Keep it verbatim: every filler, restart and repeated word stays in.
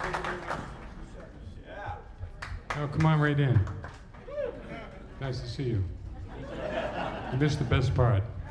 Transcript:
Oh, come on right in. Nice to see you. You missed the best part.